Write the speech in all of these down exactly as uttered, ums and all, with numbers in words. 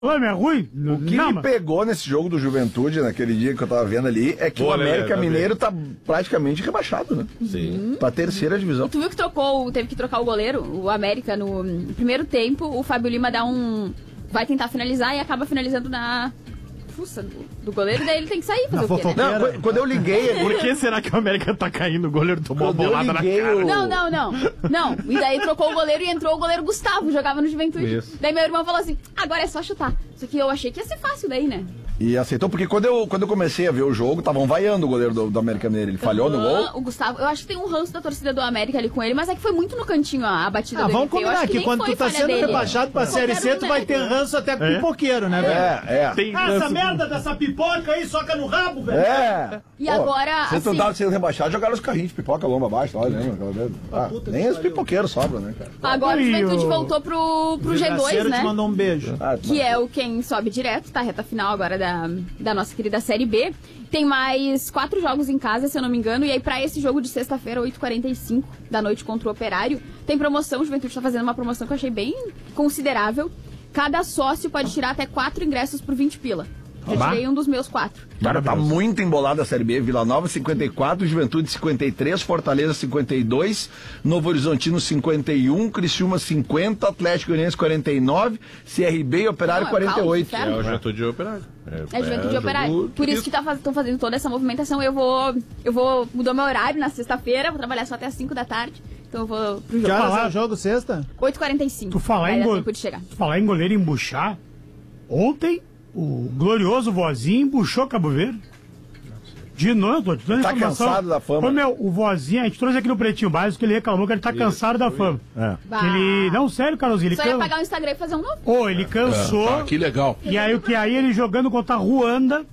é ruim. O que não, me mas... pegou nesse jogo do Juventude, naquele dia que eu tava vendo ali, é que Boa, o América né, Mineiro tá praticamente rebaixado, né? Sim. Pra terceira divisão. E tu viu que trocou, teve que trocar o goleiro, o América, no primeiro tempo, o Fábio Lima dá um... vai tentar finalizar e acaba finalizando na... fuça do, do goleiro, daí ele tem que sair fazer o quê, né? Não, quando eu liguei... Por que será que o América tá caindo? O goleiro tomou uma bolada na cara. O... Não, não, não. Não. E daí trocou o goleiro e entrou o goleiro Gustavo, jogava no Juventude. Isso. Daí meu irmão falou assim, agora é só chutar. Só que eu achei que ia ser fácil daí, né? E aceitou, porque quando eu, quando eu comecei a ver o jogo, estavam vaiando o goleiro do, do América Mineiro. Ele falhou uhum, no gol. O Gustavo, eu acho que tem um ranço da torcida do América ali com ele, mas é que foi muito no cantinho a, a batida ah, dele. Vamos combinar que, que quando tu tá sendo dele. rebaixado pra Série C, tu vai ter ranço até com é? pipoqueiro, né, velho? É, é. Tem ah, essa merda dessa pipoca aí, soca no rabo, velho. É. E Pô, agora, se assim... tu tava sendo rebaixado, jogaram os carrinhos de pipoca lomba abaixo, lá, lembra? Ah, nem os pipoqueiros sobram, né, cara? Agora o Juventude voltou pro, pro G dois, né? te mandou um beijo. Ah, que é o quem sobe direto, tá? Reta final agora da, da nossa querida Série B. Tem mais quatro jogos em casa, se eu não me engano. E aí, pra esse jogo de sexta-feira, oito e quarenta e cinco da noite contra o Operário, tem promoção. O Juventude tá fazendo uma promoção que eu achei bem considerável. Cada sócio pode tirar até quatro ingressos por vinte pila. Eu tirei um dos meus quatro. Cara, tá muito embolada a Série B. Vila Nova cinquenta e quatro, Juventude cinquenta e três, Fortaleza cinquenta e dois, Novo Horizontino cinquenta e um, Criciúma cinquenta, Atlético Goianiense quarenta e nove, C R B e Operário Não, quarenta e oito. É o Juventude e Operário. É, é Juventude e Operário. Por isso que estão tá fazendo toda essa movimentação. Eu vou, eu vou mudar meu horário na sexta-feira, vou trabalhar só até as cinco da tarde. Então eu vou pro jogo. Que horas é o jogo sexta? oito e quarenta e cinco. Tu falar em, go... tu falar em goleiro embuchar, ontem o glorioso Vozinho embuchou Cabo Verde. De novo, tô te dando tá informação. Cansado da fama. Ô, meu, o Vozinho, a gente trouxe aqui no Pretinho Básico que ele reclamou que ele tá Isso, cansado da fama. É. Ele, não, sério, Carolzinho, ele Só can... ia pagar o Instagram e fazer um novo. Ô, ele cansou. É, tá, que legal. E aí o que aí ele jogando contra a Ruanda,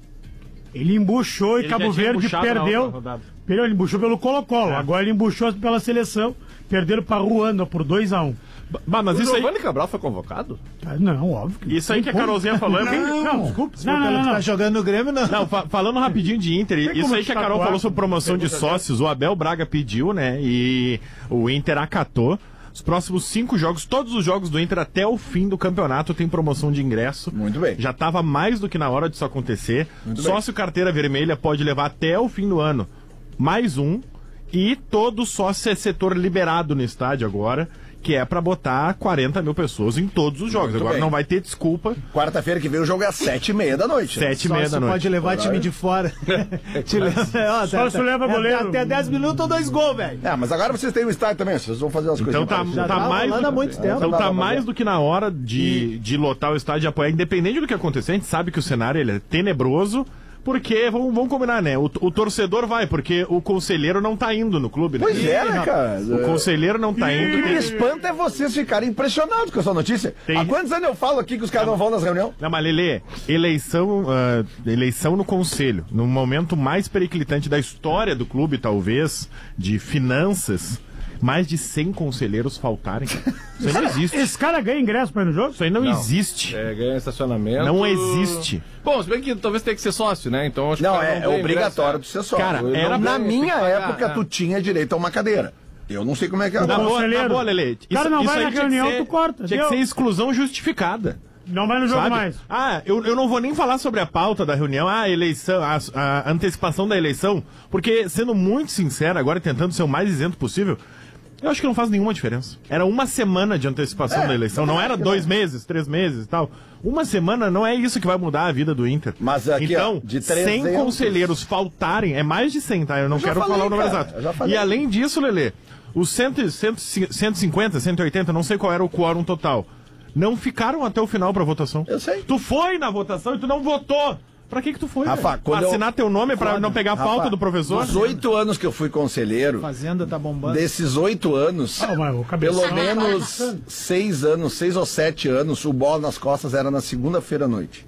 ele embuchou ele e Cabo Verde perdeu. Perdeu, ele embuchou pelo Colo-Colo. É. Agora ele embuchou pela seleção. Perderam pra Ruanda por dois a um. Mas, mas o isso aí... Giovanni Cabral foi convocado? Não, óbvio que Isso aí que a Carolzinha falou é bem... Não, não, desculpa. Se não, não, não, não. Tá jogando no Grêmio, não. Não, fa falando rapidinho de Inter, isso aí que a Carol falou sobre promoção de sócios, o Abel Braga pediu, né, e o Inter acatou. Os próximos cinco jogos, todos os jogos do Inter até o fim do campeonato tem promoção de ingresso. Muito bem. Já estava mais do que na hora disso acontecer. Muito Sócio bem. Carteira vermelha pode levar até o fim do ano mais um. E todo sócio é setor liberado no estádio agora, que é pra botar quarenta mil pessoas em todos os jogos. Muito agora bem. Não vai ter desculpa. Quarta-feira que vem o jogo é às sete e meia da noite. Sete e meia da noite. Pode levar time de fora. Te leva, ó, só se leva goleiro. Até dez minutos ou dois gols, velho. É, mas agora vocês têm o estádio também, vocês vão fazer as então coisas. Então tá, tá mais do, muito tempo. Então tá mais do que na hora de, de lotar o estádio e apoiar. Independente do que acontecer, a gente sabe que o cenário ele é tenebroso. Porque, vamos, vamos combinar, né? O, o torcedor vai, porque o conselheiro não tá indo no clube, né? Pois é, né, cara? O conselheiro não tá indo. O que me espanta é vocês ficarem impressionados com essa notícia. Tem... Há quantos anos eu falo aqui que os caras não, não vão nas reuniões? Não, mas Lelê, eleição, uh, eleição no conselho, no momento mais periclitante da história do clube, talvez, de finanças, mais de cem conselheiros faltarem. Isso aí não existe. Esse cara ganha ingresso pra ir no jogo? Isso aí não, não. existe. É, ganha estacionamento. Não existe. Bom, se bem que talvez tenha que ser sócio, né? Então acho não, que é, não é obrigatório de ser sócio. Cara, era na bem, minha época, é. tu tinha direito a uma cadeira. Eu não sei como é que é agora. agora. Na boa, na boa, Lelê. Cara, não isso vai na reunião, ser, tu corta. Tinha deu. que ser exclusão justificada. Não vai no jogo sabe? mais. Ah, eu, eu não vou nem falar sobre a pauta da reunião, a eleição, a, a antecipação da eleição, porque, sendo muito sincero, agora tentando ser o mais isento possível, eu acho que não faz nenhuma diferença. Era uma semana de antecipação é, da eleição, não era dois meses, três meses e tal. Uma semana não é isso que vai mudar a vida do Inter. Mas aqui, então, ó, de trezentos... cem conselheiros faltarem, é mais de cem, tá? Eu não eu quero falei, falar o número exato. E além disso, Lelê, os cento, cento, cento e cinquenta, cento e oitenta, não sei qual era o quórum total, não ficaram até o final pra votação. Eu sei. Tu foi na votação e tu não votou. Pra que que tu foi, Rafa, pra assinar eu... teu nome pra Foda. não pegar a Rafa, falta do professor? Nos oito anos que eu fui conselheiro... Fazenda tá bombando. Desses oito anos, oh, mas, pelo menos seis anos, seis ou sete anos, o bola nas costas era na segunda-feira à noite.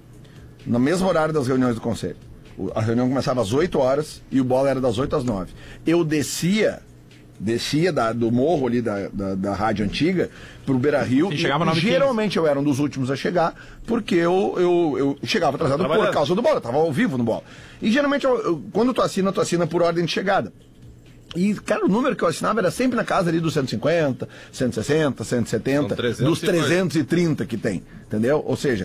No mesmo horário das reuniões do conselho. A reunião começava às oito horas e o bola era das oito às nove. Eu descia... Descia da, do morro ali da, da, da rádio antiga pro Beira-Rio. Geralmente eu era um dos últimos a chegar, porque eu, eu, eu chegava atrasado por causa do bola, eu tava ao vivo no bola. E geralmente, eu, eu, quando tu assina, tu assina por ordem de chegada. E, cara, o número que eu assinava era sempre na casa ali dos cento e cinquenta, cento e sessenta, cento e setenta, dos trezentos e trinta que tem, entendeu? Ou seja,